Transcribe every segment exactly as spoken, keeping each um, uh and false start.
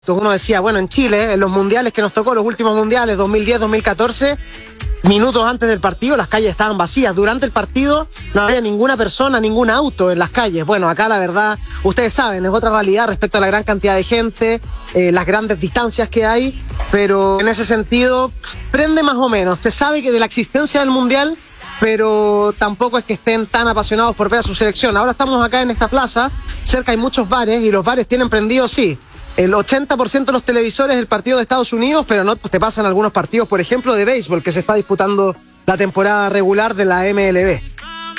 Uno decía, bueno, en Chile, en los mundiales que nos tocó, los últimos mundiales, dos mil diez, dos mil catorce, minutos antes del partido, las calles estaban vacías. Durante el partido no había ninguna persona, ningún auto en las calles. Bueno, acá la verdad, ustedes saben, es otra realidad respecto a la gran cantidad de gente, eh, las grandes distancias que hay, pero en ese sentido, prende más o menos. Se sabe que de la existencia del mundial, pero tampoco es que estén tan apasionados por ver a su selección. Ahora estamos acá en esta plaza, cerca hay muchos bares, y los bares tienen prendido, sí, el ochenta por ciento de los televisores el partido de Estados Unidos, pero no te pasan algunos partidos, por ejemplo, de béisbol, que se está disputando la temporada regular de la M L B.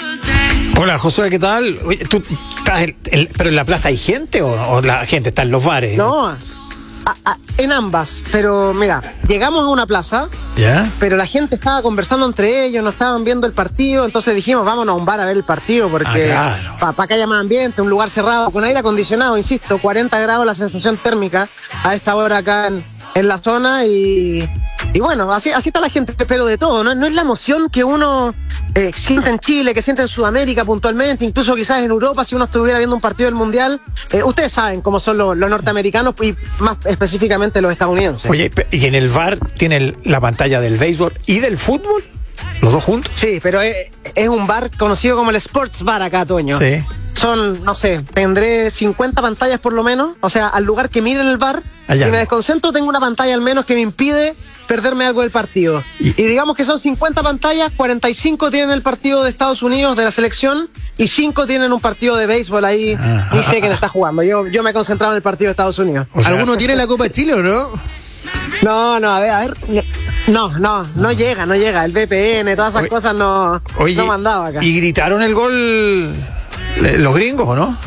Hola, Josué, ¿qué tal? Oye, ¿tú estás en, el, pero en la plaza hay gente o, o la gente está en los bares? No, a, a, en ambas, pero mira, llegamos a una plaza, ¿ya? Pero la gente estaba conversando entre ellos, no estaban viendo el partido, entonces dijimos, vámonos a un bar a ver el partido, porque ah, claro. para pa que haya más ambiente, un lugar cerrado, con aire acondicionado, insisto, cuarenta grados la sensación térmica a esta hora acá en, en la zona, y, y bueno, así, así está la gente, pero de todo, ¿no? No es la emoción que uno eh, siente en Chile, que siente en Sudamérica puntualmente, incluso quizás en Europa, si uno estuviera viendo un partido del Mundial. Eh, ustedes saben cómo son los, los norteamericanos y más específicamente los estadounidenses. Oye, ¿y en el bar tienen la pantalla del béisbol y del fútbol? ¿Los dos juntos? Sí, pero es, es un bar conocido como el Sports Bar acá, Toño. Sí. Son, no sé, tendré cincuenta pantallas por lo menos. O sea, al lugar que mire el bar, allá. Si me desconcentro, tengo una pantalla al menos que me impide perderme algo del partido. Y, y digamos que son cincuenta pantallas, cuarenta y cinco tienen el partido de Estados Unidos, de la selección, y cinco tienen un partido de béisbol ahí. Ah, ni sé ah, quién ah, está jugando. Yo, yo me he concentrado en el partido de Estados Unidos. O sea, ¿alguno tiene la Copa de Chile o no? No, no, a ver, a ver. No, no, no llega, no llega. El V P N, todas esas oye, cosas no, oye, no mandaba acá. ¿Y gritaron el gol los gringos o no?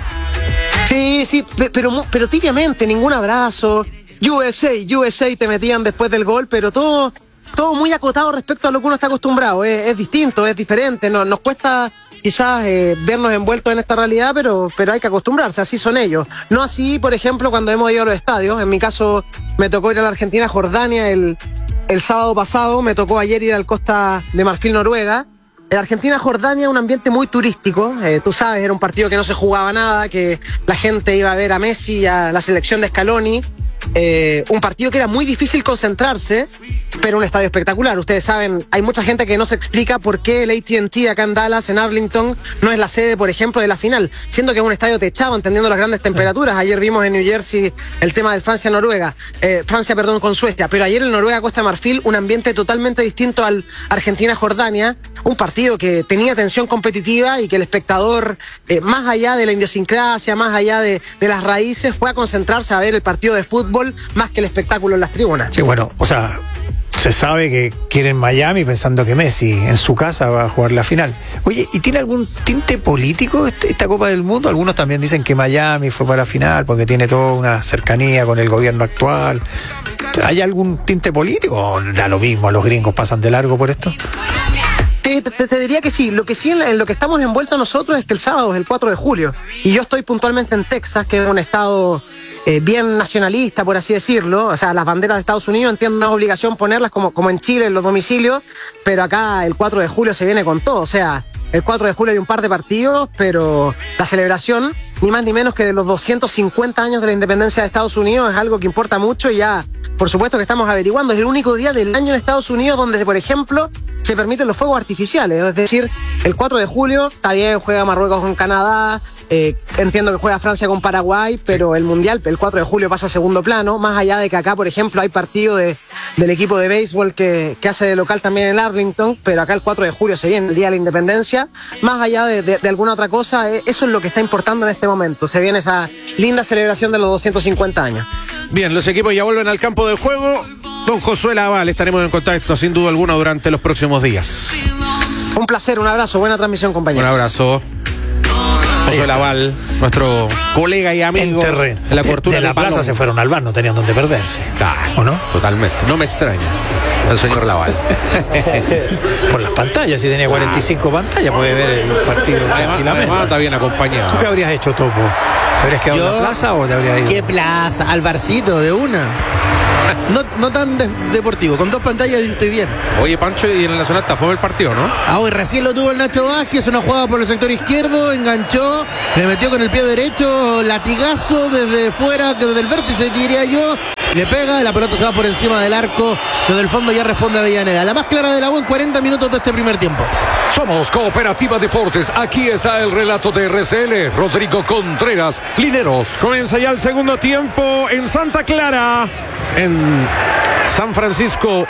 Sí, sí, pero, pero tibiamente, ningún abrazo. U S A, U S A te metían después del gol, pero todo, todo muy acotado respecto a lo que uno está acostumbrado. Es, es distinto, es diferente. No, nos cuesta quizás eh, vernos envueltos en esta realidad, pero, pero hay que acostumbrarse, así son ellos. No así, por ejemplo, cuando hemos ido a los estadios. En mi caso, me tocó ir a la Argentina, Jordania, el, el sábado pasado. Me tocó ayer ir al Costa de Marfil, Noruega. En Argentina, Jordania, un ambiente muy turístico. Eh, tú sabes, era un partido que no se jugaba nada, que la gente iba a ver a Messi y a la selección de Scaloni. Eh, un partido que era muy difícil concentrarse, pero un estadio espectacular. Ustedes saben, hay mucha gente que no se explica por qué el A T and T acá en Dallas, en Arlington, no es la sede, por ejemplo, de la final, siendo que es un estadio techado, entendiendo las grandes temperaturas. Ayer vimos en New Jersey el tema del Francia-Noruega, eh, Francia, perdón, con Suecia, pero ayer en Noruega-Costa de Marfil, un ambiente totalmente distinto al Argentina-Jordania, un partido que tenía tensión competitiva y que el espectador, eh, más allá de la idiosincrasia, más allá de, de las raíces, fue a concentrarse a ver el partido de fútbol más que el espectáculo en las tribunas. Sí, bueno, o sea, se sabe que quieren Miami pensando que Messi en su casa va a jugar la final. Oye, ¿y tiene algún tinte político este, esta Copa del Mundo? Algunos también dicen que Miami fue para la final porque tiene toda una cercanía con el gobierno actual. ¿Hay algún tinte político o da lo mismo, los gringos pasan de largo por esto? Te, te, te diría que sí. Lo que sí, en, en lo que estamos envueltos nosotros es que el sábado es el cuatro de julio y yo estoy puntualmente en Texas, que es un estado eh, bien nacionalista, por así decirlo. O sea, las banderas de Estados Unidos, entiendo, no es obligación ponerlas como, como en Chile, en los domicilios, pero acá el cuatro de julio se viene con todo. O sea, el cuatro de julio hay un par de partidos, pero la celebración, ni más ni menos que de los doscientos cincuenta años de la independencia de Estados Unidos, es algo que importa mucho y ya, por supuesto que estamos averiguando. Es el único día del año en Estados Unidos donde, por ejemplo, se permiten los fuegos artificiales. Es decir, el cuatro de julio, está bien, juega Marruecos con Canadá, eh, entiendo que juega Francia con Paraguay, pero el Mundial, el cuatro de julio pasa a segundo plano, más allá de que acá, por ejemplo, hay partido de, del equipo de béisbol que, que hace de local también en Arlington, pero acá el cuatro de julio se viene el Día de la Independencia. Más allá de, de, de alguna otra cosa, eh, eso es lo que está importando en este momento. Se viene esa linda celebración de los doscientos cincuenta años. Bien, los equipos ya vuelven al campo de juego. Don Josué Laval, estaremos en contacto sin duda alguna durante los próximos días. Un placer, un abrazo, buena transmisión, compañero. Un abrazo. Josué Laval, nuestro colega y amigo en, terreno. en la cobertura de, de la plaza. Se fueron al bar, no tenían donde perderse. Claro, ¿o no? Totalmente, no me extraña el señor Laval. Por las pantallas, si tenía cuarenta y cinco pantallas, puede ver el partido además, tranquilamente. Además está bien acompañado. ¿Tú qué habrías hecho, Topo? habrías quedado Yo- en la plaza o te habrías ido? ¿Qué plaza? Al barcito, de una. No, no tan de- deportivo, con dos pantallas yo estoy bien. Oye, Pancho, y en el Nacional está fue el partido, ¿no? Ah, hoy recién lo tuvo el Nacho Vázquez, una jugada por el sector izquierdo, enganchó, le metió con el pie derecho, latigazo desde fuera, desde el vértice diría yo, le pega, la pelota se va por encima del arco, desde el fondo ya responde Avellaneda. La más clara de la U en cuarenta minutos de este primer tiempo. Somos Cooperativa Deportes. Aquí está el relato de R C L. Rodrigo Contreras, Lineros. Comienza ya el segundo tiempo en Santa Clara, en San Francisco.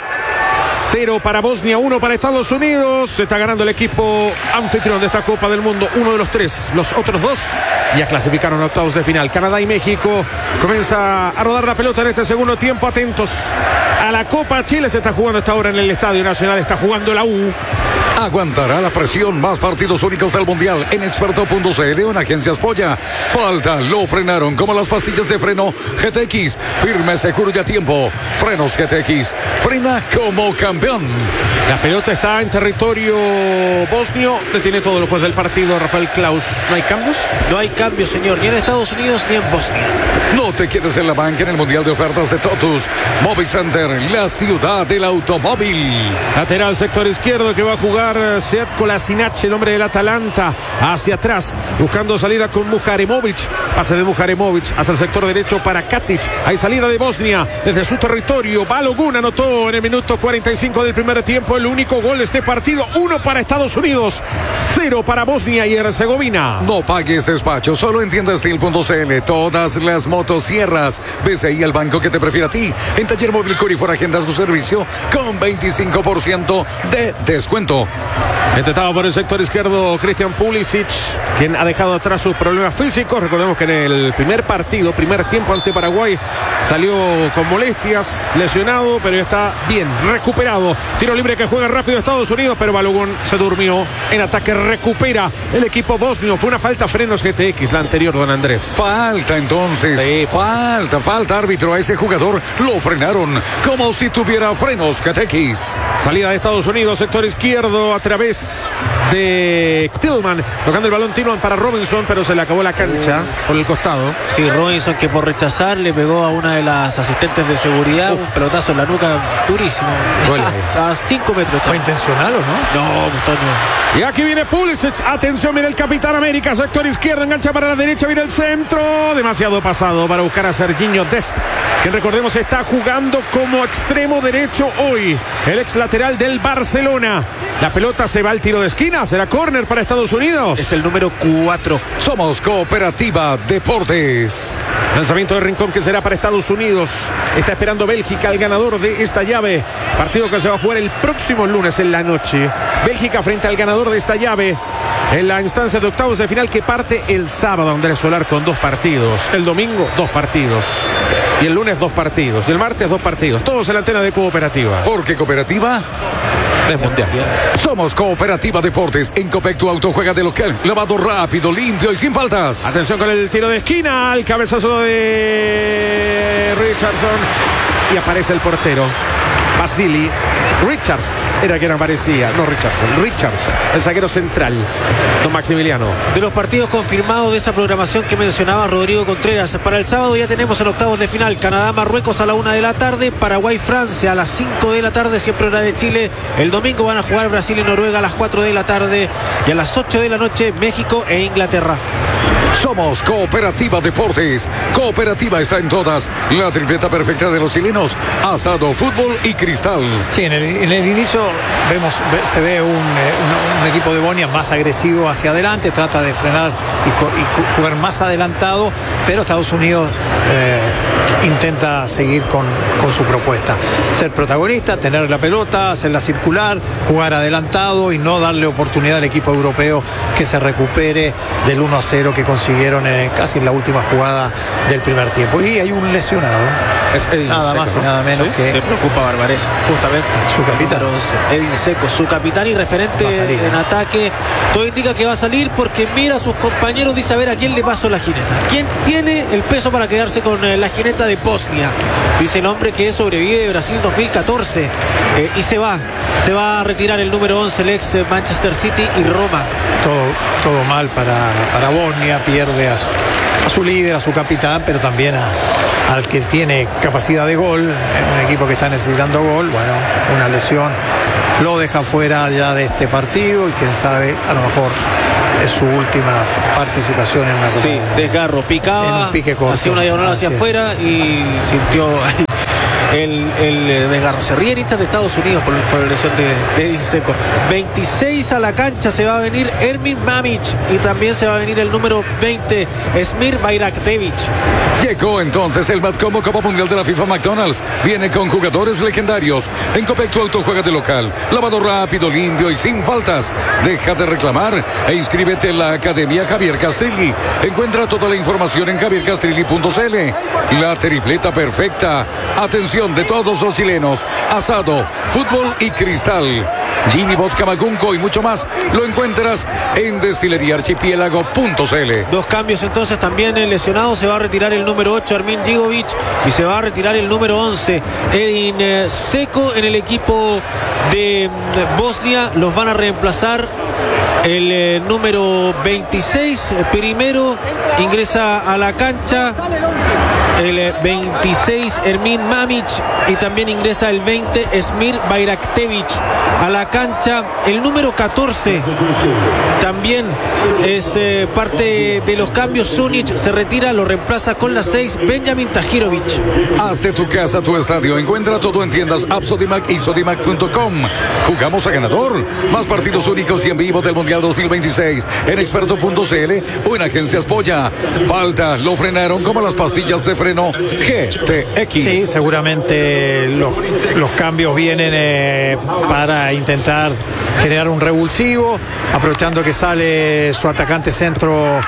Cero para Bosnia, uno para Estados Unidos. Se está ganando el equipo anfitrión de esta Copa del Mundo, uno de los tres. Los otros dos ya clasificaron a octavos de final. Canadá y México. Comienza a rodar la pelota en este segundo tiempo. Atentos a la Copa. Chile se está jugando esta hora en el Estadio Nacional. Está jugando la U. Aguantará la presión. Más partidos únicos del Mundial en experto punto c l o en Agencias Polla. Falta, lo frenaron como las pastillas de freno G T X. Firme, seguro y a tiempo. Frenos G T X. Frena como campeón. La pelota está en territorio bosnio. Detiene todo el juez del partido, Rafael Klaus. ¿No hay cambios? No hay cambio, señor, ni en Estados Unidos ni en Bosnia. No te quedes en la banca en el Mundial de Ofertas de Totus. Móvil Center, la ciudad del automóvil. Lateral sector izquierdo que va a jugar Sead Kolasinac, el hombre del Atalanta, hacia atrás, buscando salida con Muharemovic. Pase de Muharemovic hacia el sector derecho para Katic. Hay salida de Bosnia desde su territorio. Balogun anotó en el minuto cuarenta y cinco del primer tiempo el único gol de este partido. Uno para Estados Unidos, cero para Bosnia y Herzegovina. No pagues despacho, solo en tienda steel punto c l. Todas las motosierras. Ves ahí al banco que te prefiere a ti. En Taller Móvil Corifor agenda tu servicio con veinticinco por ciento de descuento. Intentado por el sector izquierdo Christian Pulisic, quien ha dejado atrás sus problemas físicos. Recordemos que en el primer partido, primer tiempo ante Paraguay, salió con molestias, lesionado, pero ya está bien, recuperado. Tiro libre que juega rápido Estados Unidos, pero Balogun se durmió en ataque. Recupera el equipo bosnio. Fue una falta frenos G T X, la anterior, don Andrés. Falta entonces, sí, falta, falta árbitro. A ese jugador lo frenaron como si tuviera frenos G T X. Salida de Estados Unidos, sector izquierdo a través de Tillman, tocando el balón Tillman para Robinson, pero se le acabó la cancha por el costado. Sí, Robinson, que por rechazar le pegó a una de las asistentes de seguridad un pelotazo en la nuca durísimo. A cinco metros. ¿Fue intencional o no? No, Antonio. Y aquí viene Pulisic. Atención, viene el Capitán América. Sector izquierdo, engancha para la derecha, viene el centro. Demasiado pasado para buscar a Serginho Dest, que recordemos está jugando como extremo derecho hoy. El ex lateral del Barcelona. La pelota se va al tiro de esquina. Será córner para Estados Unidos. Es el número cuatro. Somos Cooperativa Deportes. Lanzamiento de Rincón que será para Estados Unidos. Está esperando Bélgica, el ganador de esta llave. Partido que se va a jugar el próximo lunes en la noche. Bélgica frente al ganador de esta llave en la instancia de octavos de final que parte el sábado. Andrés Solar con dos partidos. El domingo, dos partidos. Y el lunes, dos partidos. Y el martes, dos partidos. Todos en la antena de Cooperativa. Porque Cooperativa Es mundial. somos Cooperativa Deportes. En Copec tu auto juega de local. Lavado rápido, limpio y sin faltas. Atención con el tiro de esquina. El cabezazo de Richardson. Y aparece el portero Vasily Richards. Era quien aparecía. No Richardson. Richards, el zaguero central. Don Maximiliano. De los partidos confirmados de esa programación que mencionaba Rodrigo Contreras, para el sábado ya tenemos en octavos de final Canadá-Marruecos a la una de la tarde, Paraguay-Francia a las cinco de la tarde, siempre hora de Chile. El domingo van a jugar Brasil y Noruega a las cuatro de la tarde, y a las ocho de la noche México e Inglaterra. Somos Cooperativa Deportes. Cooperativa está en todas. La tripleta perfecta de los chilenos. Asado, fútbol y cristal. Sí, en el, en el inicio vemos ve- se ve un, eh, un- un equipo de Bosnia más agresivo hacia adelante, trata de frenar y, co- y cu- jugar más adelantado, pero Estados Unidos eh, intenta seguir con, con su propuesta. Ser protagonista, tener la pelota, hacerla circular, jugar adelantado y no darle oportunidad al equipo europeo que se recupere del uno a cero que consiguieron en, casi en la última jugada del primer tiempo. Y hay un lesionado, Es Edin nada Dzeko, más y ¿no? nada menos ¿Sí? que Se preocupa Barbarés, justamente. su capitán. Número once, Edin Dzeko, su capitán y referente Va a salir, en ¿eh? ataque. Todo indica que va a salir porque mira a sus compañeros, dice a ver a quién le paso la jineta. ¿Quién tiene el peso para quedarse con eh, la jineta de Bosnia? Dice el hombre que sobrevive de Brasil dos mil catorce eh, y se va. Se va a retirar el número once, el ex Manchester City y Roma. Todo, todo mal para, para Bosnia, pierde a su, a su líder, a su capitán, pero también a, al que tiene capacidad de gol, un equipo que está necesitando gol. Bueno, una lesión lo deja fuera ya de este partido y quién sabe, a lo mejor es su última participación en una Copa. Sí, desgarro, picaba, en un pique corto. hacía una diagonal hacia afuera y sintió el, el desgarro. Se ríen hinchas de Estados Unidos por, por la lesión de, de Edin Dzeko. veintiséis a la cancha se va a venir Ermin Mamić y también se va a venir el número veinte, Esmir Bayraktević. Llegó entonces el Matcombo Copa Mundial de la FIFA McDonald's. Viene con jugadores legendarios. En Copec tu auto juega de local. Lavado rápido, limpio y sin faltas. Deja de reclamar e inscríbete en la Academia Javier Castrilli. Encuentra toda la información en javier castrilli punto c l. La tripleta perfecta. Atención de todos los chilenos. Asado, fútbol y cristal. Gini Vodka Macunco y mucho más lo encuentras en destilería archipiélago punto c l. Dos cambios entonces también. El lesionado se va a retirar el número ocho, Armin Djigovic, y se va a retirar el número once, Edin Dzeko. En el equipo de Bosnia los van a reemplazar el eh, número veintiséis, primero ingresa a la cancha el eh, veintiséis, Ermin Mamić, y también ingresa el veinte, Esmir Bayraktević a la cancha. El número catorce también es eh, parte de los cambios. Sunic se retira, lo reemplaza con la seis, Benjamin Tahirovic. Haz de tu casa tu estadio. Encuentra todo en tiendas App Sodimac y Sodimac punto com. Jugamos a ganador. Más partidos únicos y en vivo del Mundial dos mil veintiséis en experto punto c l o en Agencias Polla. Falta, lo frenaron como las pastillas de freno G T X. Sí, seguramente los, los cambios vienen eh, para intentar generar un revulsivo, aprovechando que sale su atacante centro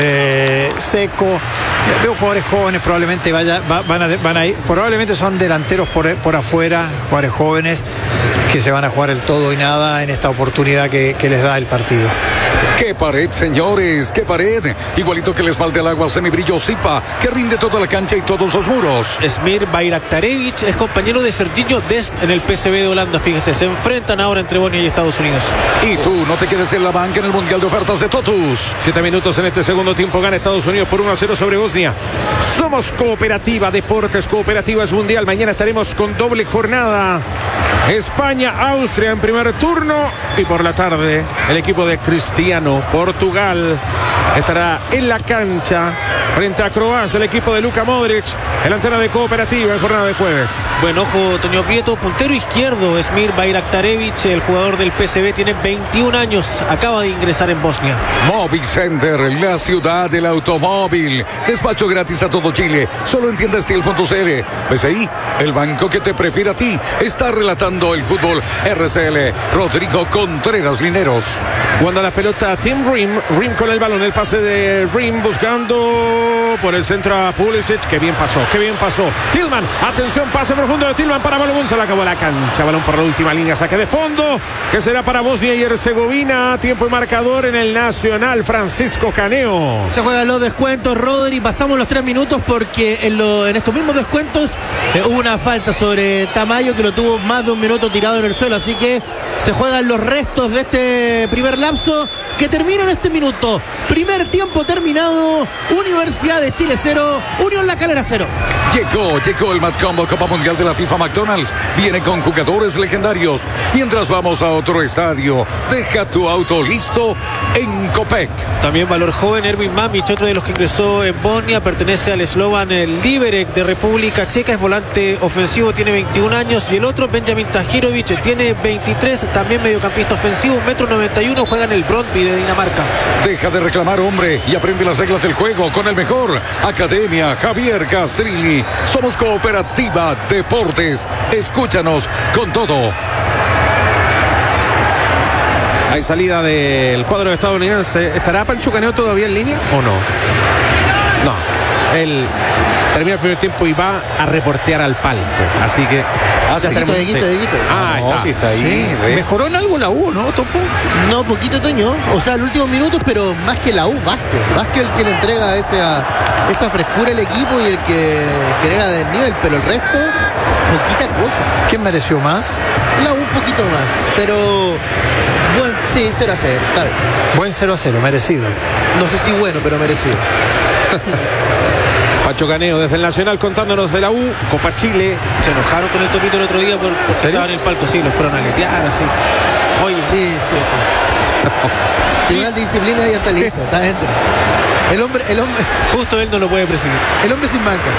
eh, Dzeko. Veo jugadores jóvenes, probablemente vaya, va, van, a, van a ir, probablemente son delanteros por, por afuera, jugadores jóvenes que se van a jugar el todo y nada en esta oportunidad que, que les da el partido. ¡Qué pared, señores! ¡Qué pared! Igualito que les falta el agua semibrillo Zipa, que rinde toda la cancha y todos los muros. Esmir Bayraktarevic es compañero de Serginho Dest en el P S V de Holanda. Fíjese, se enfrentan ahora entre Bosnia y Estados Unidos. Y tú, no te quedes en la banca en el Mundial de Ofertas de Totus. Siete minutos en este segundo tiempo. Gana Estados Unidos por uno a cero sobre Bosnia. Somos Cooperativa Deportes, Cooperativas Mundial. Mañana estaremos con doble jornada. España, Austria en primer turno, y por la tarde el equipo de Cristiano, Portugal, estará en la cancha frente a Croacia, el equipo de Luka Modric, el antena de Cooperativa en jornada de jueves. Bueno, ojo, Toño Prieto, puntero izquierdo, Esmir Bayraktarevic, el jugador del P S V, tiene veintiún años, acaba de ingresar en Bosnia. Movicenter, la ciudad del automóvil. Despacho gratis a todo Chile, solo en tienda steel punto c l. B C I, el banco que te prefiere a ti, está relatando el fútbol. R C L, Rodrigo Contreras Lineros. Cuando la pelota Tim Rim, Rim con el balón, el pase de Rim buscando por el centro a Pulisic. Qué bien pasó, qué bien pasó. Tillman, atención, pase profundo de Tillman para Balón, se la acabó la cancha. Balón por la última línea, saque de fondo, que será para Bosnia y Herzegovina. Tiempo y marcador en el Nacional, Francisco Caneo. Se juegan los descuentos, Rodri. Pasamos los tres minutos porque en, lo, en estos mismos descuentos eh, hubo una falta sobre Tamayo, que lo tuvo más de un minuto tirado en el suelo. Así que se juegan los restos de este primer lapso, que termina en este minuto. Primer tiempo terminado. Universidad de Chile cero, Unión La Calera cero. Llegó, llegó el Matcombo Copa Mundial de la FIFA McDonald's. Viene con jugadores legendarios. Mientras vamos a otro estadio, deja tu auto listo en Copec. También valor joven, Ermin Mamić, otro de los que ingresó en Bosnia, pertenece al eslovan Liberec de República Checa, es volante ofensivo, tiene veintiún años. Y el otro, Benjamin Tahirovic, tiene veintitrés, también mediocampista ofensivo, un metro noventa y uno, juega en el Brøndby de Dinamarca. Deja de reclamar, hombre, y aprende las reglas del juego con el mejor. Academia Javier Castrilli. Somos Cooperativa Deportes. Escúchanos con todo. Hay salida del cuadro estadounidense. ¿Estará Pancho Caneo todavía en línea o no? No. Él termina el primer tiempo y va a reportear al palco. Así que... Ah, sí. Dieguito, Dieguito, Dieguito. Ah, no, está. Sí está ahí. Sí. ¿Mejoró en algo la U, no, Topo? No, poquito, Toño. O sea, los últimos minutos, pero más que la U, Vázquez. Vázquez el que le entrega esa, esa frescura al equipo y el que genera desnivel, pero el resto, poquita cosa. ¿Quién mereció más? La U un poquito más, pero bueno, sí, cero a cero, está bien. Buen cero a cero, merecido. No sé si bueno, pero merecido. Pacho Caneo desde el Nacional contándonos de la U, Copa Chile. Se enojaron con el Topito el otro día por, por que estaba en el palco, sí, los fueron a letear, así. Oye, Sí, sí, sí. Tribunal de disciplina ya está listo, está dentro. El hombre, el hombre, justo él no lo puede presidir. el hombre sin bancas.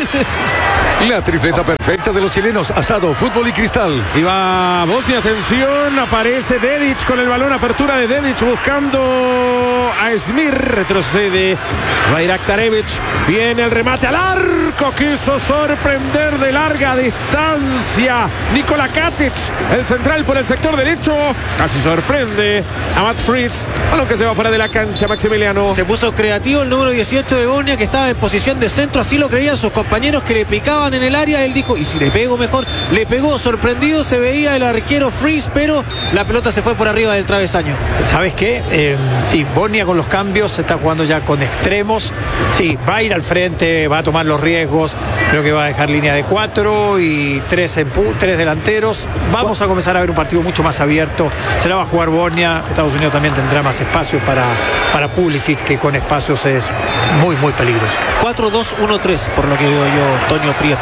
La tripleta perfecta de los chilenos, asado, fútbol y cristal. Y va Bosnia, atención, aparece Dedic con el balón, apertura de Dedic buscando a Esmir, retrocede Bayraktarevic, viene el remate al arco, quiso sorprender de larga distancia Nikola Katic, el central por el sector derecho, casi sorprende a Matt Fritz, balón que se va fuera de la cancha, Maximiliano. Se puso creativo el número dieciocho de Bosnia, que estaba en posición de centro, así lo creían sus compañeros que le picaban en el área. Él dijo, y si le pego mejor, le pegó, sorprendido se veía el arquero Fries, pero la pelota se fue por arriba del travesaño. ¿Sabes qué? Eh, sí, Bosnia con los cambios se está jugando ya con extremos. Sí, va a ir al frente, va a tomar los riesgos. Creo que va a dejar línea de cuatro y tres, en pu- tres delanteros. Vamos a comenzar a ver un partido mucho más abierto. Se la va a jugar Bosnia. Estados Unidos también tendrá más espacio para, para Pulisic, que con espacios es muy, muy peligroso. cuatro dos uno tres, por lo que veo yo, Toño Prieto.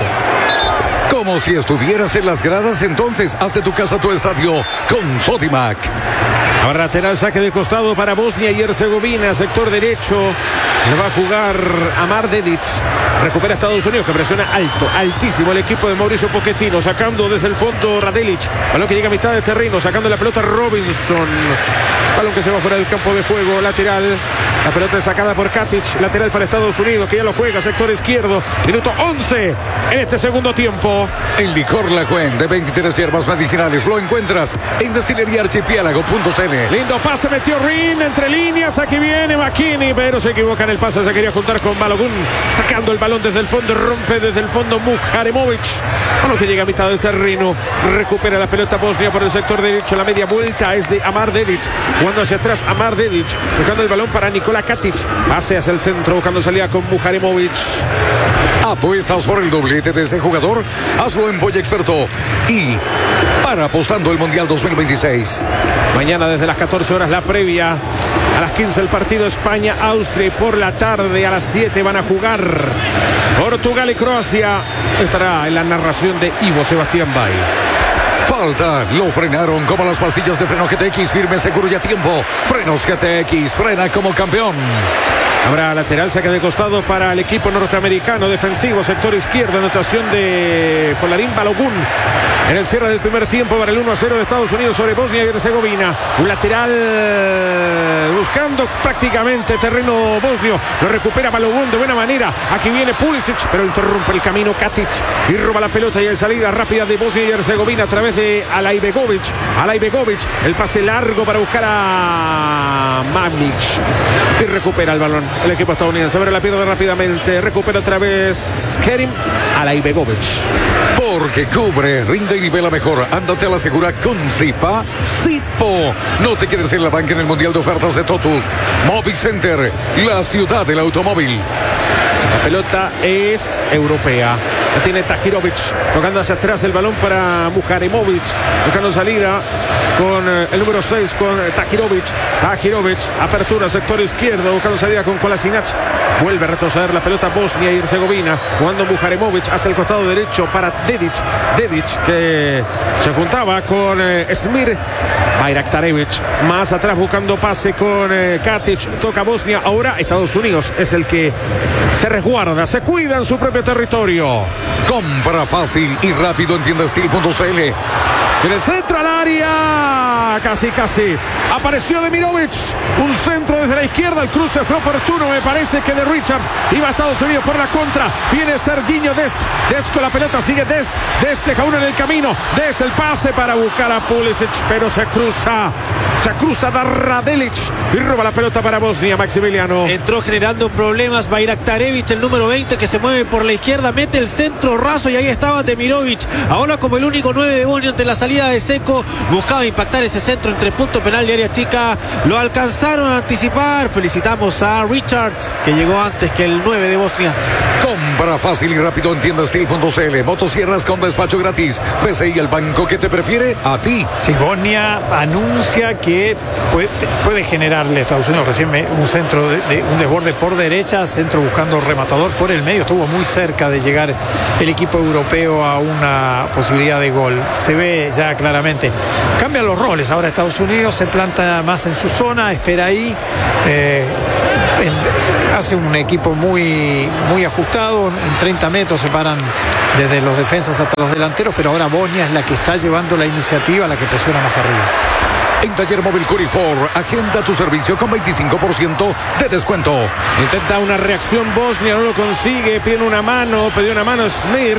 Como si estuvieras en las gradas, entonces haz de tu casa tu estadio con Sodimac. Ahora lateral, saque de costado para Bosnia y Herzegovina, sector derecho. Le va a jugar Amar Dedic. Recupera Estados Unidos, que presiona alto, altísimo el equipo de Mauricio Pochettino, sacando desde el fondo Radelic. Balón que llega a mitad de terreno, sacando la pelota Robinson. Balón que se va fuera del campo de juego, lateral. La pelota es sacada por Katic, lateral para Estados Unidos, que ya lo juega, sector izquierdo. Minuto once en este segundo tiempo. El licor La Cuen de veintitrés hierbas medicinales lo encuentras en destilería archipiélago punto c n. Lindo pase, metió Rin entre líneas. Aquí viene McKinney, pero se equivoca en el pase. Se quería juntar con Balogun, sacando el balón desde el fondo. Rompe desde el fondo Muharemovic. Bueno, que llega a mitad del terreno. Recupera la pelota Bosnia por el sector derecho. La media vuelta es de Amar Dedic. Jugando hacia atrás Amar Dedic. Tocando el balón para Nikola Katic. Pase hacia el centro, buscando salida con Muharemovic. ¿Apuestas por el doblete de ese jugador? Hazlo en Boya Experto y para apostando el Mundial dos mil veintiséis. Mañana desde las catorce horas la previa. A las quince el partido España-Austria. Y por la tarde a las siete van a jugar Portugal y Croacia. Estará en la narración de Ivo Sebastián Bay. Falta, lo frenaron como las pastillas de freno G T X, firme, seguro y a tiempo. Frenos G T X, frena como campeón. Habrá lateral, saque de costado para el equipo norteamericano, defensivo, sector izquierdo, anotación de Folarín Balogun. En el cierre del primer tiempo para el uno a cero de Estados Unidos sobre Bosnia y Herzegovina. Un lateral buscando prácticamente terreno bosnio. Lo recupera Balogun de buena manera. Aquí viene Pulisic, pero interrumpe el camino Katic y roba la pelota y en salida rápida de Bosnia y Herzegovina a través de Alaibegovic. Alaibegovic, el pase largo para buscar a Mamic y recupera el balón. El equipo estadounidense abre la pierde rápidamente. Recupera otra vez Kerim Alaibegovic. Porque cubre, rinde y nivela mejor. Ándate a la segura con Zipa. Zipo. No te quedes en la banca en el Mundial de Ofertas de Totus. Movicenter, la ciudad del automóvil. La pelota es europea. La tiene Tahirovic. Tocando hacia atrás el balón para Muharemovic. Buscando salida con eh, el número seis con eh, Tahirovic. Tahirovic. Apertura sector izquierdo. Buscando salida con Kolasinac. Vuelve a retroceder la pelota Bosnia y Herzegovina. Jugando Muharemovic hacia el costado derecho para Dedic. Dedic que se juntaba con eh, Esmir. Bayraktarevic. Más atrás buscando pase con eh, Katic. Toca Bosnia. Ahora Estados Unidos es el que se resguarda. Se cuida en su propio territorio. Compra fácil y rápido en tiendastil punto c l. En el centro al área. Casi, casi. Apareció Demirovic. Un centro desde la izquierda. El cruce fue oportuno. Me parece que de Richards. Iba a Estados Unidos por la contra. Viene Serginho Dest. Dest con la pelota. Sigue Dest. Dest deja uno en el camino. Dest el pase para buscar a Pulisic. Pero se cruza. Se cruza da Radelic. Y roba la pelota para Bosnia, Maximiliano. Entró generando problemas Bayraktarevic, el número veinte, que se mueve por la izquierda. Mete el centro raso y ahí estaba Demirovic. Ahora como el único nueve de Bosnia ante la salida de Seco. Buscaba impactar ese centro entre punto penal y área chica. Lo alcanzaron a anticipar. Felicitamos a Richards, que llegó antes que el nueve de Bosnia. Con Compra fácil y rápido en tienda steel punto c l. Motosierras con despacho gratis. B C I, el banco que te prefiere a ti. Sí, Bosnia anuncia que puede, puede generarle a Estados Unidos recién me, un centro, de, de, un desborde por derecha, centro buscando rematador por el medio. Estuvo muy cerca de llegar el equipo europeo a una posibilidad de gol. Se ve ya claramente. Cambian los roles. Ahora Estados Unidos se planta más en su zona, espera ahí. Eh, en, hace un equipo muy, muy ajustado. En treinta metros se paran desde los defensas hasta los delanteros, pero ahora Bosnia es la que está llevando la iniciativa, la que presiona más arriba. En Taller Móvil Curifor, agenda tu servicio con veinticinco por ciento de descuento. Intenta una reacción Bosnia, no lo consigue, pide una mano, pidió una mano Smir.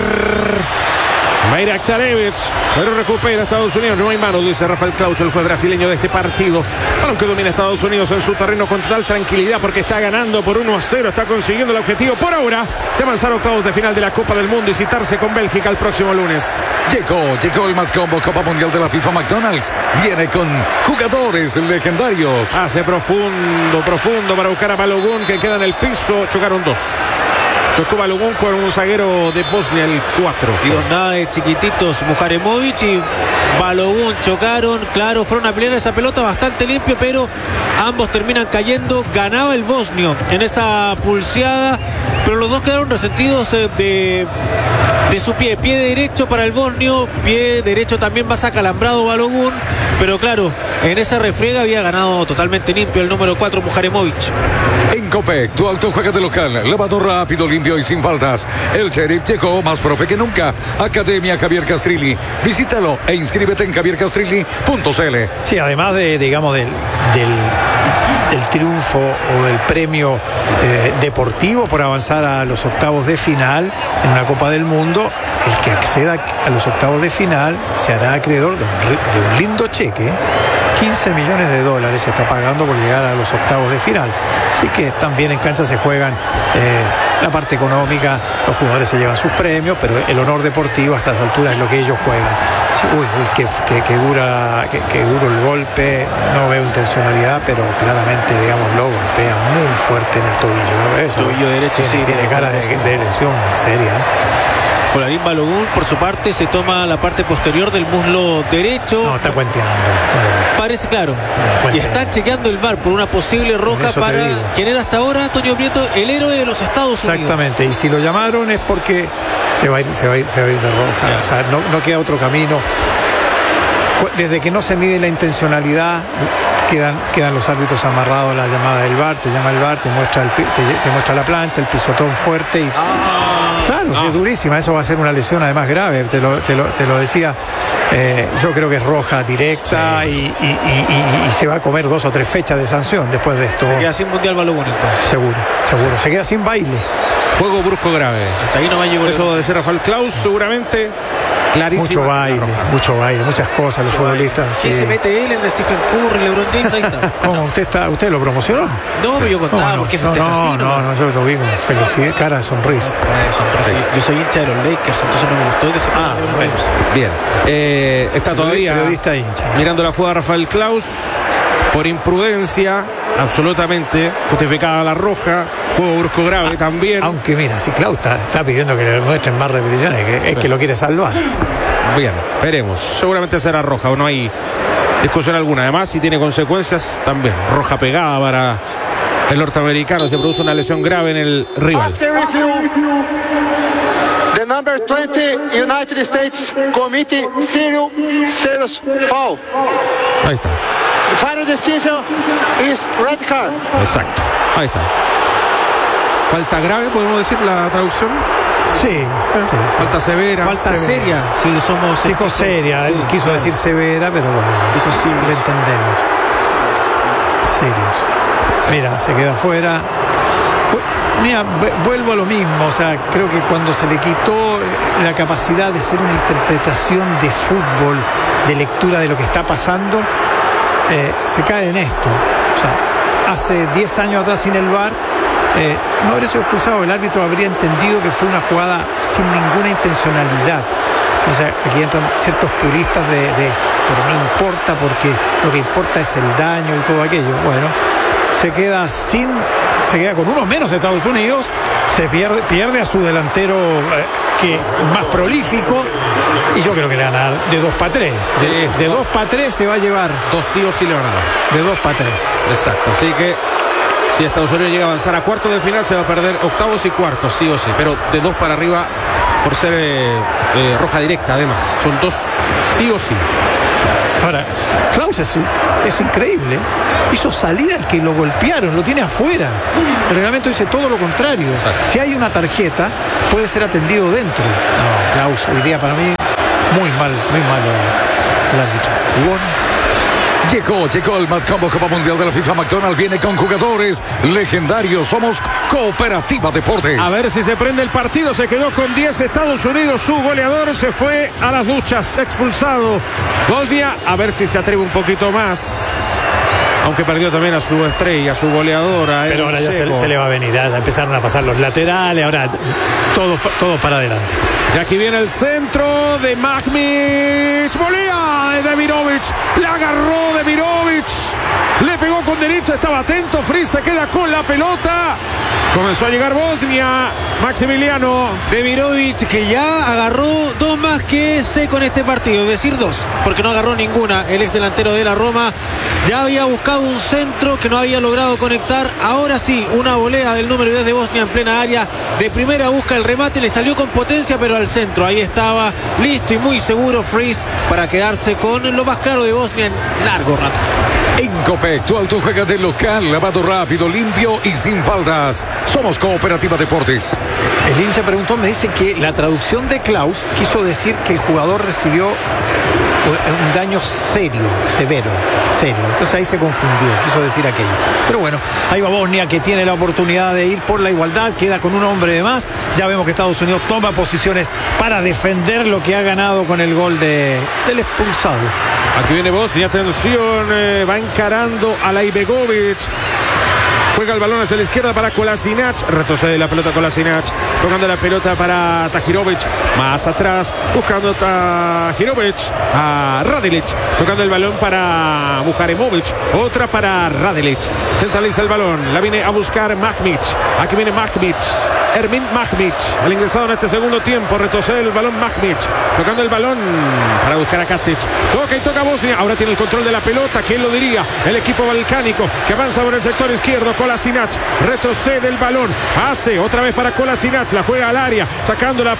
Mayra Aktarevic, pero recupera Estados Unidos. No hay mano, dice Rafael Claus, el juez brasileño de este partido. Balón que domina Estados Unidos en su terreno con total tranquilidad porque está ganando por uno a cero. Está consiguiendo el objetivo por ahora de avanzar a octavos de final de la Copa del Mundo y citarse con Bélgica el próximo lunes. Llegó, llegó el Matcombo Copa Mundial de la FIFA McDonald's. Viene con jugadores legendarios. Hace profundo, profundo para buscar a Balogun que queda en el piso. Chocaron dos. Chocó Balogun con un zaguero de Bosnia, el cuatro. Y dos nada de chiquititos, Mujaremovic y Balogun chocaron. Claro, fueron a pelear esa pelota bastante limpio, pero ambos terminan cayendo. Ganaba el bosnio en esa pulseada, pero los dos quedaron resentidos de, de su pie. Pie derecho para el bosnio, pie derecho también más acalambrado Balogun. Pero claro, en esa refriega había ganado totalmente limpio el número cuatro, Mujaremovic. En Copec, tu auto juega de local, lavado rápido, limpio y sin faltas. El Sheriff llegó más profe que nunca. Academia Javier Castrilli. Visítalo e inscríbete en javier castrilli punto c l. Sí, además de, digamos, del, del, del triunfo o del premio eh, deportivo por avanzar a los octavos de final en una Copa del Mundo, el que acceda a los octavos de final se hará acreedor de un, de un lindo cheque. quince millones de dólares se está pagando por llegar a los octavos de final. Así que también en cancha se juegan eh, la parte económica, los jugadores se llevan sus premios, pero el honor deportivo a estas alturas es lo que ellos juegan. Sí, uy, uy, que, que, que dura, que, que duro el golpe, no veo intencionalidad, pero claramente, digamos, lo golpea muy fuerte en el tobillo, ¿no? Eso, tobillo derecho, tiene, sí. Tiene cara de, de lesión seria, ¿eh? Folarín Balogun, por su parte, se toma la parte posterior del muslo derecho. No, está cuenteando. Vale. Parece claro. Cuente. Y están chequeando el V A R por una posible roja para quien era hasta ahora, Antonio Prieto, el héroe de los Estados Unidos. Exactamente, y si lo llamaron es porque se va a ir, se va a ir, se va a ir de roja. Claro. O sea, no, no queda otro camino. Desde que no se mide la intencionalidad, quedan, quedan los árbitros amarrados a la llamada del V A R. Te llama el V A R, te muestra, el, te, te muestra la plancha, el pisotón fuerte y... Ah. Claro, Ah. es durísima, eso va a ser una lesión además grave, te lo, te lo, te lo decía. Eh, yo creo que es roja directa, sí. y, y, y, y, y se va a comer dos o tres fechas de sanción después de esto. Se queda sin Mundial Balogun entonces. Seguro, seguro, se queda sin baile. Juego brusco grave. Hasta ahí no va a llegar. Eso de ser Rafael Claus, seguramente. Clarísima. Mucho baile, mucho baile, muchas cosas, los futbolistas. ¿Qué sí. se mete él en Stephen Curry, LeBron James? Ahí está. ¿Cómo? ¿Usted está, usted lo promocionó? No, pero yo contaba, no, no, porque no, festeja no, así, no, ¿no? no, yo lo vi con felicidad, cara de sonrisa. Eh, sonrisa. Yo soy hincha de los Lakers, entonces no me gustó que se fuera Ah, LeBron bueno. James. Bien. Eh, está todavía Periodista hincha. mirando la jugada Rafael Claus. Por imprudencia, absolutamente justificada la roja. Juego brusco grave también. Aunque mira, si Klaus está, está pidiendo que le muestren más repeticiones, que, es que lo quiere salvar. Bien, veremos. Seguramente será roja o no hay discusión alguna. Además, si tiene consecuencias, también roja pegada para el norteamericano. Se produce una lesión grave en el rival. After review, the number twenty United States Committee serious serious foul. Ahí está. The final decision is red card. Exacto. Ahí está. Falta grave, podemos decir la traducción. Sí, sí, sí. Falta severa. Falta severa. seria, si somos... Dijo seria, Sí, él quiso claro. decir severa, pero bueno, Dijo sí, lo entendemos. Serios. Mira, se queda afuera. Bu- Mira, vu- vuelvo a lo mismo, o sea, creo que cuando se le quitó la capacidad de ser una interpretación de fútbol, de lectura de lo que está pasando, eh, se cae en esto. O sea, hace diez años atrás sin el V A R, eh, no habría sido expulsado, el árbitro habría entendido que fue una jugada sin ninguna intencionalidad. O sea, aquí entran ciertos puristas de, de pero no importa porque lo que importa es el daño y todo aquello. Bueno, se queda sin, se queda con uno menos Estados Unidos se pierde, pierde a su delantero eh, que más prolífico, y yo creo que le van a dar de dos para tres. De, de dos para tres se va a llevar. Dos sí o sí le van a dar. De dos para tres. Exacto, así que si Estados Unidos llega a avanzar a cuartos de final, se va a perder octavos y cuartos, sí o sí. Pero de dos para arriba, por ser eh, eh, roja directa, además. Son dos sí o sí. Ahora, Klaus es, es increíble. Hizo salir al que lo golpearon, lo tiene afuera. El reglamento dice todo lo contrario. Exacto. Si hay una tarjeta, puede ser atendido dentro. No, Klaus, hoy día para mí, muy mal, muy malo el árbitro. Y bueno, Llegó, llegó el Matcombo Copa Mundial de la FIFA. McDonald's viene con jugadores legendarios. Somos Cooperativa Deportes. A ver si se prende el partido. Se quedó con diez Estados Unidos. Su goleador se fue a las duchas, expulsado. Bosnia, a ver si se atreve un poquito más. Aunque perdió también a su estrella, a su goleadora. Pero ahora ya se, se le va a venir. Ya empezaron a pasar los laterales. Ahora todo, todo para adelante. Y aquí viene el centro de Mahmic. Volea de Demirovic. La agarró Demirovic. Le pegó con derecha. Estaba atento. Fritz se queda con la pelota. Comenzó a llegar Bosnia. Maximiliano. Demirovic, que ya agarró dos más que seco en este partido. Es decir, dos. Porque no agarró ninguna. El ex delantero de la Roma ya había buscado un centro que no había logrado conectar. Ahora sí, una volea del número diez de Bosnia en plena área. De primera busca el remate. Le salió con potencia, pero al centro. Ahí estaba listo y muy seguro Fritz para quedarse con lo más claro de Bosnia en largo rato. En Copec, tu auto juega de local, lavado rápido, limpio y sin faltas. Somos Cooperativa Deportes. El hincha preguntó, me dice que la traducción de Klaus quiso decir que el jugador recibió un daño serio, severo, serio. Entonces ahí se confundió, quiso decir aquello. Pero bueno, ahí va Bosnia, que tiene la oportunidad de ir por la igualdad, queda con un hombre de más. Ya vemos que Estados Unidos toma posiciones para defender lo que ha ganado con el gol de, del expulsado. Aquí viene Bosnia, atención, eh, va encarando a Laibegovic. Juega el balón hacia la izquierda para Kolasinac. Retrocede la pelota Kolasinac. Tocando la pelota para Tahirovic. Más atrás. Buscando Tahirovic. A Radilic. Tocando el balón para Bujaremovic. Otra para Radilic. Centraliza el balón. La viene a buscar Mahmic. Aquí viene Mahmic. Ermin Mahmic. El ingresado en este segundo tiempo. Retrocede el balón Mahmic. Tocando el balón para buscar a Katic. Toca y toca Bosnia. Ahora tiene el control de la pelota. ¿Quién lo diría? El equipo balcánico que avanza por el sector izquierdo. Kolasinac retrocede el balón, hace otra vez para Kolasinac, la juega al área, sacando la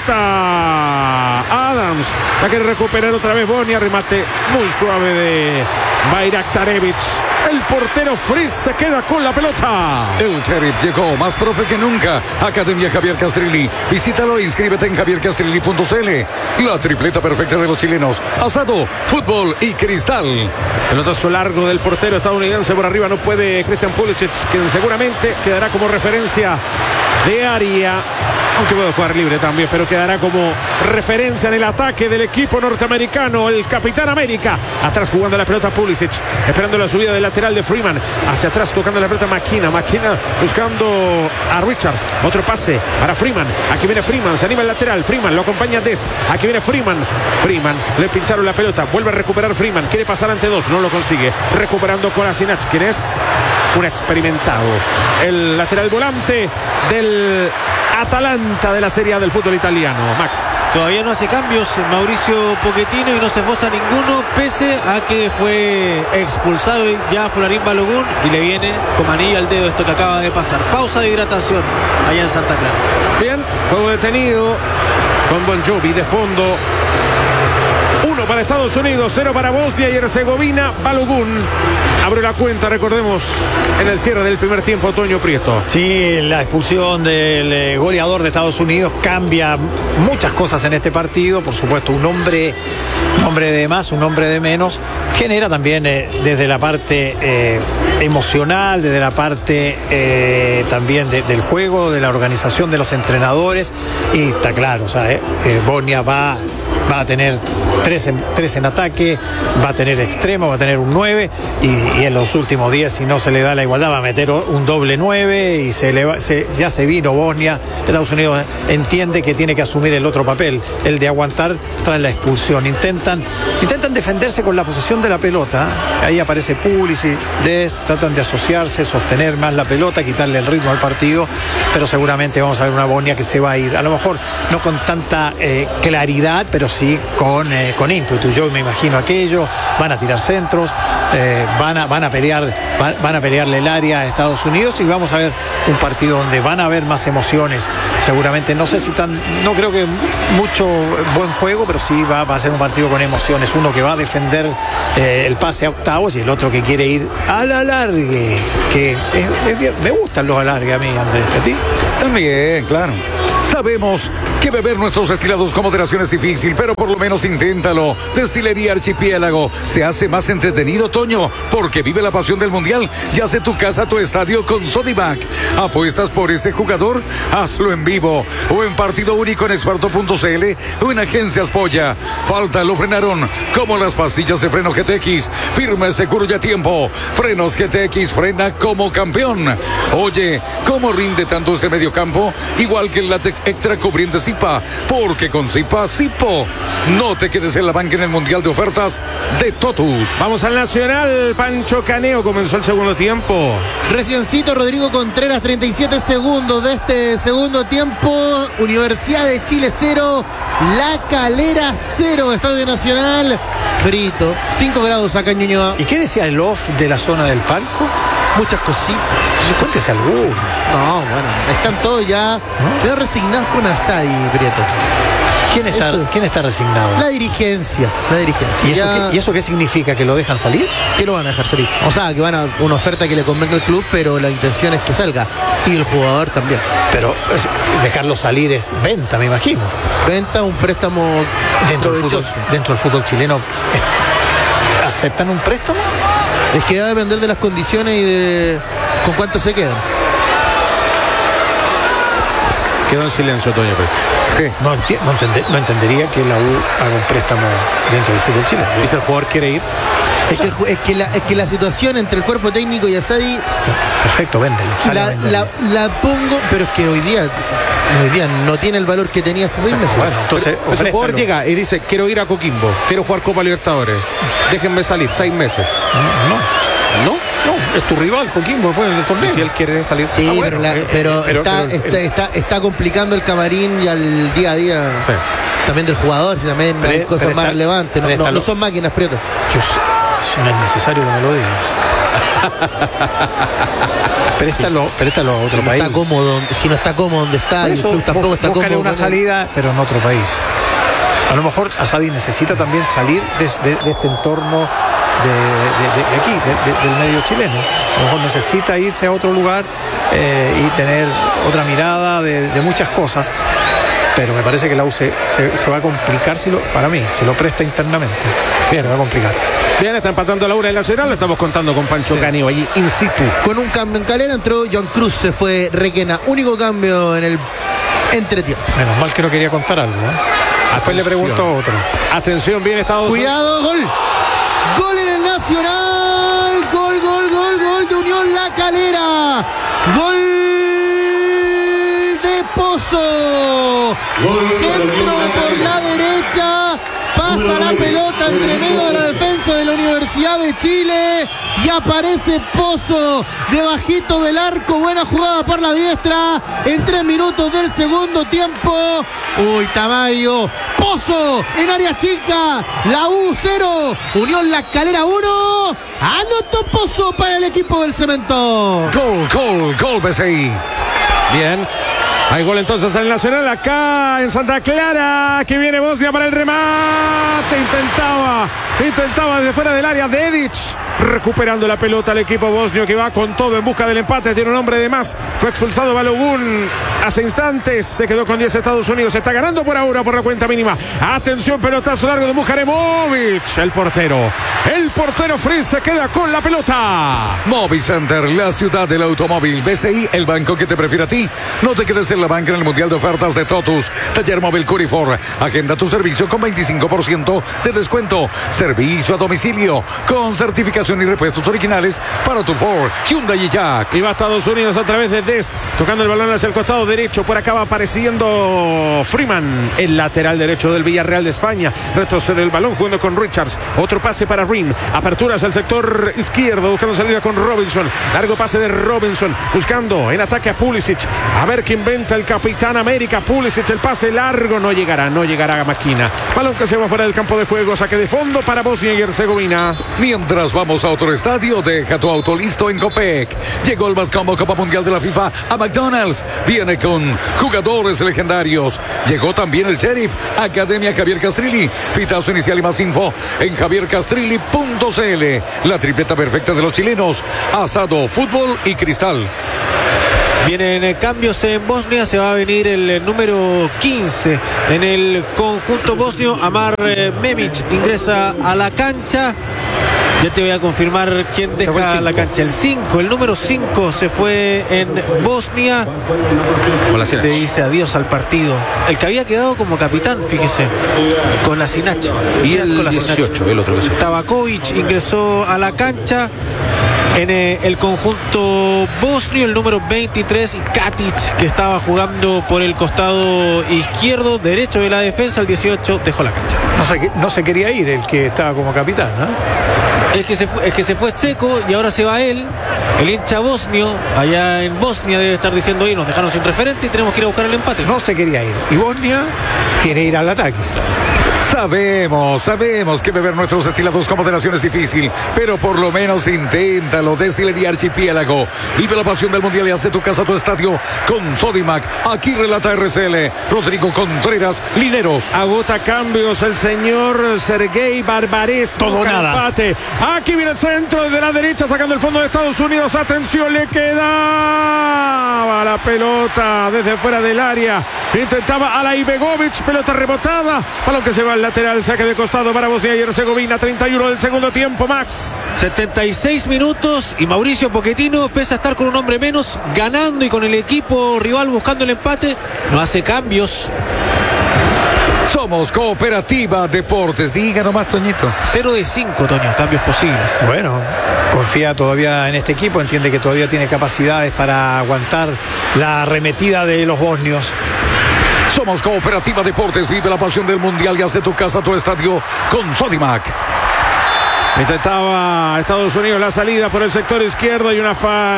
pelota Adams, la quiere recuperar otra vez Bosnia, remate muy suave de Bayraktarevic. El portero Fritz se queda con la pelota. El Sheriff llegó más profe que nunca. Academia Javier Castrilli. Visítalo e inscríbete en javier castrilli punto c l. La tripleta perfecta de los chilenos. Asado, fútbol y cristal. Pelotazo largo del portero estadounidense. Por arriba no puede Christian Pulisic, quien seguramente quedará como referencia de área. Aunque puede jugar libre también, pero quedará como referencia en el ataque del equipo norteamericano. El Capitán América. Atrás jugando la pelota Pulisic. Esperando la subida del lateral de Freeman. Hacia atrás tocando la pelota Maquina. Maquina buscando a Richards. Otro pase para Freeman. Aquí viene Freeman. Se anima el lateral. Freeman lo acompaña Dest. Aquí viene Freeman. Freeman. Le pincharon la pelota. Vuelve a recuperar Freeman. Quiere pasar ante dos. No lo consigue. Recuperando Kolasinac, quien es un experimentado. El lateral volante del Atalanta de la Serie A del fútbol italiano. Max. Todavía no hace cambios Mauricio Pochettino y no se esboza ninguno, pese a que fue expulsado ya Folarín Balogun y le viene como anillo al dedo esto que acaba de pasar. Pausa de hidratación allá en Santa Clara. Bien, juego detenido con Bon Jovi de fondo. Uno para Estados Unidos, cero para Bosnia y Herzegovina. Balogun abre la cuenta, recordemos, en el cierre del primer tiempo, Toño Prieto. Sí, la expulsión del eh, goleador de Estados Unidos cambia muchas cosas en este partido. Por supuesto, un hombre, un hombre de más, un hombre de menos, genera también eh, desde la parte eh, emocional, desde la parte eh, también de, del juego, de la organización de los entrenadores. Y está claro, o sea, eh, eh, Bosnia va va a tener tres en, tres en ataque, va a tener extremo, va a tener un nueve y, y en los últimos días, si no se le da la igualdad, va a meter un doble nueve y se le va, se, ya se vino Bosnia. Estados Unidos entiende que tiene que asumir el otro papel, el de aguantar tras la expulsión. Intentan, intentan defenderse con la posesión de la pelota. Ahí aparece Pulisic, Dest, tratan de asociarse, sostener más la pelota, quitarle el ritmo al partido, pero seguramente vamos a ver una Bosnia que se va a ir, a lo mejor no con tanta eh, claridad, pero sí con, eh, con ímpetu. Yo me imagino aquello, van a tirar centros, eh, van, a, van a pelear, van, van a pelearle el área a Estados Unidos y vamos a ver un partido donde van a haber más emociones. Seguramente, no sé si tan, no creo que mucho buen juego, pero sí va, va a ser un partido con emociones. Uno que va a defender eh, el pase a octavos y el otro que quiere ir al alargue, que es, es bien, me gustan los alargues a mí, Andrés, ¿a ti? También, claro. Sabemos que beber nuestros destilados con moderación es difícil, pero por lo menos inténtalo. Destilería Archipiélago se hace más entretenido, Toño, porque vive la pasión del Mundial y hace tu casa tu estadio con Sodimac. ¿Apuestas por ese jugador? Hazlo en vivo o en partido único en experto punto c l o en Agencias Polla. Falta lo frenaron como las pastillas de freno G T X. Firme, seguro y a tiempo. Frenos G T X, frena como campeón. Oye, ¿cómo rinde tanto este mediocampo? Igual que el látex extra cubriente Zipa, porque con Zipa, Zipo. No te quedes en la banca en el Mundial de Ofertas de Totus. Vamos al Nacional. Pancho Caneo comenzó el segundo tiempo. Reciencito Rodrigo Contreras, treinta y siete segundos de este segundo tiempo. Universidad de Chile cero, La Calera cero. Estadio Nacional frito, cinco grados acá en Ñuñoa. ¿Y qué decía el off de la zona del palco? Muchas cositas. Cuéntese alguno. No, bueno, están todos ya ¿no? resignados con Asadi, Prieto. ¿Quién está, Eso. ¿Quién está resignado? La dirigencia, la dirigencia. ¿Y eso, ya... qué, ¿Y eso qué significa? ¿Que lo dejan salir? Que lo van a dejar salir. O sea, que van a una oferta que le convenga al club, pero la intención es que salga. Y el jugador también. Pero es, dejarlo salir es venta, me imagino. Venta, un préstamo dentro del fútbol, dentro del fútbol chileno. ¿Aceptan un préstamo? Es que va a depender de las condiciones y de con cuánto se quedan. Quedó en silencio, Toño Pérez. Sí. No, enti no, entender, no entendería que la U haga un préstamo dentro del fútbol chileno. ¿Y si el jugador quiere ir? Es que, el, es, que la, es que la situación entre el cuerpo técnico y Asadi. Perfecto, véndelo. La, la, la pongo, pero es que hoy día, hoy día no tiene el valor que tenía hace seis meses. Bueno, entonces, pero, el jugador llega y dice: quiero ir a Coquimbo, quiero jugar Copa Libertadores, déjenme salir, seis meses. No, no, no, es tu rival, Coquimbo, después del torneo. ¿Y si él quiere salir? Sí, ah, bueno, pero, la, eh, pero, pero, está, pero está, el, está, está complicando el camarín y al día a día. Sí. También del jugador, si también pero, hay cosas pero más está, relevantes. No, no, no son máquinas, Prieto. No es necesario que me lo digas. Préstalo, préstalo a otro si país. No está cómodo, si no está cómodo donde está, eso, y el club tampoco está cómodo. Búscale una salida, pero en otro país. A lo mejor Asadi necesita también salir de, de, de este entorno de, de, de, de aquí, de, de, del medio chileno. A lo mejor necesita irse a otro lugar eh, y tener otra mirada de, de muchas cosas. Pero me parece que la U se, se, se va a complicar si lo, para mí, si lo presta internamente. Bien, se va a complicar. Bien, está empatando la U en el Nacional, lo estamos contando con Pancho sí. Caneo allí in situ. Con un cambio en Calera entró John Cruz, se fue Requena. Único cambio en el entretiempo. Menos mal que no quería contar algo, ¿eh? Después le pregunto a otro. Atención, bien Estados Unidos. Cuidado, gol. Gol en el Nacional. Gol, gol, gol, gol de Unión La Calera. Gol de Pozo. Centro por la derecha. Pasa la pelota entre medio de la defensa de la Universidad de Chile y aparece Pozo debajito del arco. Buena jugada por la diestra en tres minutos del segundo tiempo. Uy, Tamayo. Pozo en área chica. La U cero. Unión La Calera uno. Anotó Pozo para el equipo del Cemento. Gol, gol, gol, B C I. Bien. Hay gol entonces en el Nacional acá en Santa Clara, que viene Bosnia para el remate, intentaba, intentaba desde fuera del área Dedic, recuperando la pelota el equipo bosnio que va con todo en busca del empate. Tiene un hombre de más. Fue expulsado Balogun hace instantes. Se quedó con diez Estados Unidos. Está ganando por ahora por la cuenta mínima. Atención, pelotazo largo de Mujaremovic. El portero. El portero Fritz se queda con la pelota. Movi Center, la ciudad del automóvil. B C I, el banco que te prefiere a ti. No te quedes en la banca en el Mundial de Ofertas de Totus. Taller Móvil Curifor. Agenda tu servicio con veinticinco por ciento de descuento. Servicio a domicilio con certificación y repuestos originales para tu Ford, Hyundai y Jack. Y va a Estados Unidos a través de Dest, tocando el balón hacia el costado derecho. Por acá va apareciendo Freeman, el lateral derecho del Villarreal de España. Retrocede el balón jugando con Richards. Otro pase para Rin. Aperturas al sector izquierdo, buscando salida con Robinson. Largo pase de Robinson, buscando en ataque a Pulisic. A ver qué inventa el Capitán América. Pulisic, el pase largo, no llegará, no llegará a Máquina. Balón que se va fuera del campo de juego. Saque de fondo para Bosnia y Herzegovina. Mientras vamos a otro estadio, deja tu auto listo en Copec. Llegó el Matcombo Copa Mundial de la FIFA a McDonald's. Viene con jugadores legendarios. Llegó también el Sheriff, Academia Javier Castrilli. Pitazo inicial y más info en javier castrilli punto c l. La tripleta perfecta de los chilenos: asado, fútbol y cristal. Vienen cambios en Bosnia, se va a venir el número quince en el conjunto bosnio. Amar Memic ingresa a la cancha. Ya te voy a confirmar quién deja la cancha. El cinco, el número cinco se fue en Bosnia. Le dice adiós al partido. El que había quedado como capitán, fíjese, con la Sinac. Y el dieciocho, el otro que se fue. Tabakovic ingresó a la cancha. En eh, el conjunto bosnio, el número veintitrés, y Katic, que estaba jugando por el costado izquierdo, derecho de la defensa, el dieciocho, dejó la cancha. No se, no se quería ir el que estaba como capitán, ¿no? Es que, se fue, es que se fue Seco y ahora se va él. El hincha bosnio, allá en Bosnia, debe estar diciendo: ahí nos dejaron sin referente y tenemos que ir a buscar el empate. No se quería ir. Y Bosnia quiere ir al ataque. Sabemos, sabemos que beber nuestros destilados con moderación es difícil, pero por lo menos inténtalo. Destilería Archipiélago. Vive la pasión del mundial y hace tu casa tu estadio con Sodimac. Aquí relata R C L Rodrigo Contreras, Lineros. Agota cambios el señor Sergei Barbares. Todo nada. Empate. Aquí viene el centro desde la derecha, sacando el fondo de Estados Unidos. Atención, le quedaba la pelota desde fuera del área. Intentaba Alaibegovic, pelota rebotada. Balón que se va al lateral, saque de costado para Bosnia y Herzegovina. treinta y uno del segundo tiempo, Max. setenta y seis minutos y Mauricio Pochettino, pese a estar con un hombre menos, ganando y con el equipo rival buscando el empate, no hace cambios. Somos Cooperativa Deportes. Diga nomás, Toñito. cero de cinco, Toño, cambios posibles. Bueno, confía todavía en este equipo, entiende que todavía tiene capacidades para aguantar la arremetida de los bosnios. Somos Cooperativa Deportes. Vive la pasión del mundial y hace tu casa tu estadio con Sodimac. Intentaba Estados Unidos la salida por el sector izquierdo y una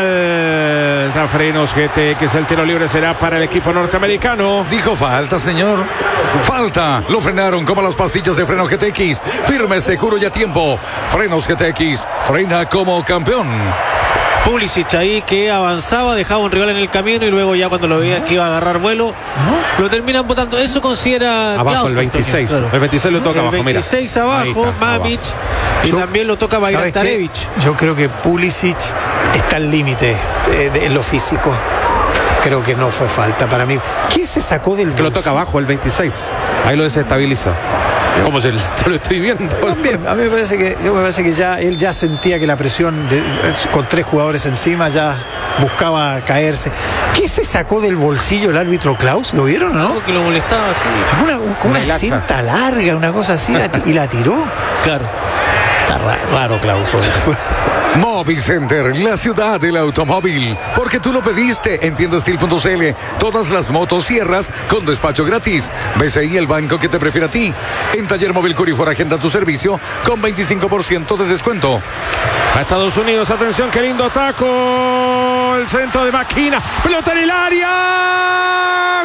falta. Frenos G T X, el tiro libre será para el equipo norteamericano. Dijo falta, señor. Falta. Lo frenaron como las pastillas de freno G T X. Firme, seguro y a tiempo. Frenos G T X. Frena como campeón. Pulisic ahí que avanzaba, dejaba un rival en el camino y luego ya cuando lo veía que iba a agarrar vuelo, ¿no? Lo terminan botando. Eso considera abajo Klaus, el veintiséis. Claro. El veintiséis lo toca el abajo, mira. veintiséis abajo, Mamic. Y Yo, también lo toca Bajraktarevic. Yo creo que Pulisic está al límite de, de, en lo físico. Creo que no fue falta para mí. ¿Qué se sacó del Que lo toca abajo el veintiséis. Ahí lo desestabiliza. ¿Cómo se, se lo estoy viendo? También, a mí me parece que, yo me parece que ya él ya sentía que la presión de, con tres jugadores encima ya buscaba caerse. ¿Qué se sacó del bolsillo el árbitro Klaus? ¿Lo vieron o no? Algo que lo molestaba así. Una, una, una cinta larga, una cosa así, y la tiró. Claro. Está raro, raro Klaus. Movi Center, la ciudad del automóvil. Porque tú lo pediste en tienda steel punto c l. Todas las motos sierras con despacho gratis. Ves ahí el banco que te prefiere a ti. En Taller Móvil Curifor agenda tu servicio con veinticinco por ciento de descuento. A Estados Unidos, atención, qué lindo taco. El centro de Máquina. Pelota en el área.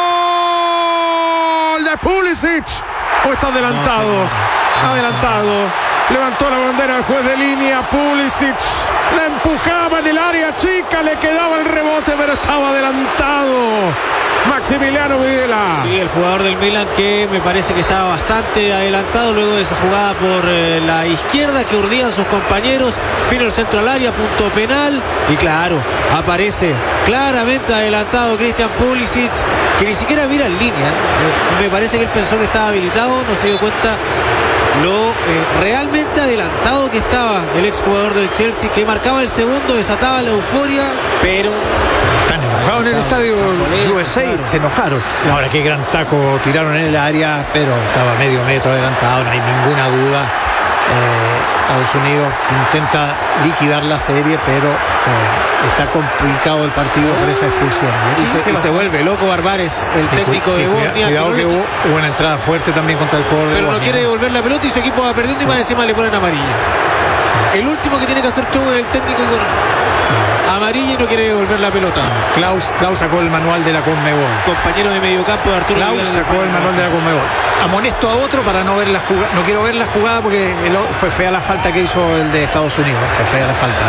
Gol de Pulisic. O está adelantado. Adelantado. Levantó la bandera al juez de línea. Pulisic la empujaba en el área chica, le quedaba el rebote, pero estaba adelantado. Maximiliano Videla. Sí, el jugador del Milan que me parece que estaba bastante adelantado luego de esa jugada por eh, la izquierda que urdían sus compañeros. Vino el centro al área, punto penal. Y claro, aparece claramente adelantado Christian Pulisic, que ni siquiera mira en línea. Eh, me parece que él pensó que estaba habilitado, no se dio cuenta lo eh, realmente adelantado que estaba el exjugador del Chelsea, que marcaba el segundo, desataba la euforia, pero Están enojados en el estadio U S A, se enojaron. Ahora qué gran taco tiraron en el área, pero estaba medio metro adelantado, no hay ninguna duda. Eh, Estados Unidos intenta liquidar la serie, pero eh, está complicado el partido por esa expulsión. Y se, y se vuelve loco Barbares, el Sí, técnico sí, de cuida- Bosnia. Cuidado que que no le- hubo, hubo una entrada fuerte también contra el jugador de pero no Bosnia. quiere devolver la pelota y su equipo va perdiendo y más encima le ponen amarilla. El último que tiene que hacer show es el técnico y con amarilla y no quiere devolver la pelota. Klaus, Klaus sacó el manual de la Conmebol. Compañero de mediocampo de Arturo Klaus Vidal en sacó el manual de la Conmebol. Amonesto a otro para no ver la jugada. No quiero ver la jugada porque el o- fue fea la falta que hizo el de Estados Unidos. Fue fea la falta.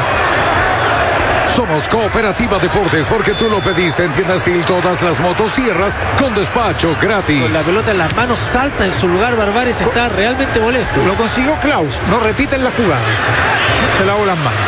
Somos Cooperativa Deportes porque tú lo pediste en Tiendas Steel, todas las motosierras con despacho gratis. Con la pelota en las manos salta en su lugar. Barbares está realmente molesto. Lo consiguió Klaus. No repiten la jugada. Se lavó las manos.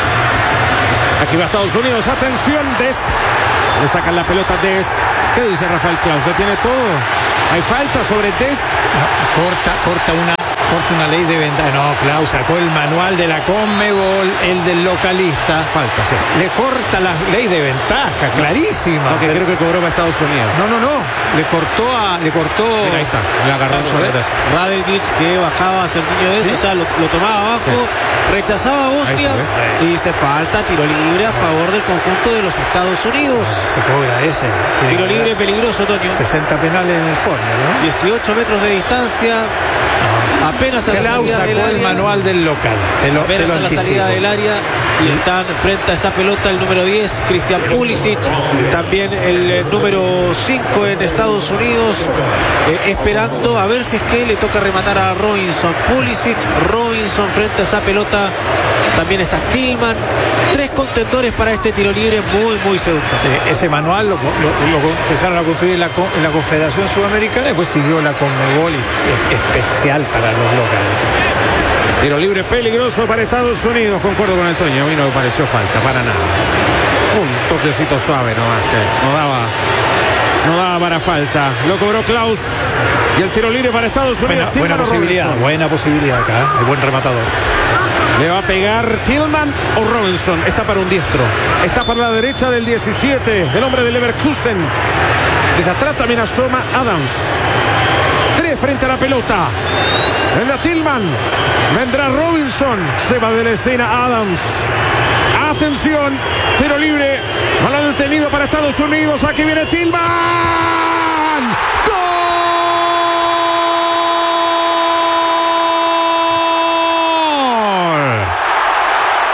Aquí va Estados Unidos, atención, Dest. Le sacan la pelota a Dest. ¿Qué dice Rafael Klaus? ¿Lo tiene todo? ¿Hay falta sobre Dest? No, corta, corta una, corta una ley de ventaja. No, Klaus sacó el manual de la Conmebol, el del localista. Falta, sí. Le corta la ley de ventaja, clarísima. Porque creo que cobró para Estados Unidos. No, no, no. Le cortó a. Le cortó. Mira, ahí está. Le agarró Vamos a sobre ver. Dest. Radeljic que bajaba a ser niño de eso, ¿Sí? o sea, lo, lo tomaba abajo, rechazaba a Bosnia Ahí y dice falta, tiro libre a favor del conjunto de los Estados Unidos. Se cobra ese. Tiene Tiro que libre dar peligroso, Toño. sesenta penales en el córner, ¿no? dieciocho metros de distancia, apenas a la Klaus salida sacó del el área. manual del local. Te lo, te Apenas lo a la anticipo. salida del área y están frente a esa pelota el número diez, Christian Pulisic, también el eh, número cinco en Estados Unidos, eh, esperando a ver si es que le toca rematar a Robinson. Pulisic, Robinson frente a esa pelota, también está Tillman, tres contendores para este tiro libre muy muy seductor. Sí, ese manual lo, lo- lo empezaron a construir en la, co- en la Confederación Sudamericana y después siguió la Conmebol y es especial para los locales. Tiro libre peligroso para Estados Unidos. Concuerdo con el Toño. A mí no me pareció falta, para nada. Un toquecito suave nomás. Que no daba, no daba para falta. Lo cobró Klaus. Y el tiro libre para Estados Unidos. Buena, Tillman buena o posibilidad, Robinson. buena posibilidad acá. ¿eh? Hay buen rematador. Le va a pegar Tillman o Robinson. Está para un diestro. Está para la derecha del diecisiete. El hombre del Leverkusen. Desde atrás también asoma Adams. Tres frente a la pelota. El de Tillman. Vendrá Robinson. Se va de la escena Adams. Atención. Tiro libre. Balón detenido para Estados Unidos. Aquí viene Tillman.